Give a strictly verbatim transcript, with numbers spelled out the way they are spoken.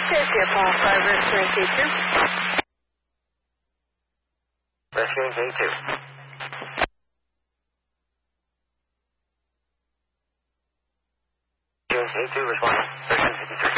Safety Apollo five, rescuing K two. Rescuing K two. Rescuing K two, responding. thirteen fifty-three.